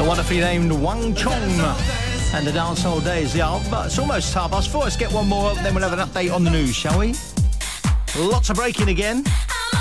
The wonderfully named Wang Chong and the Dancehall Days. Yeah, but it's almost 4:30. Let's get one more, then we'll have an update on the news, shall we? Lots of breaking again.